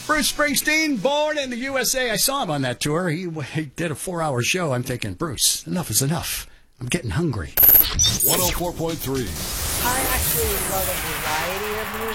Bruce Springsteen, born in the USA. I saw him on that tour. He did a 4-hour show. I'm thinking, Bruce, enough is enough. I'm getting hungry. 104.3. I actually love a variety of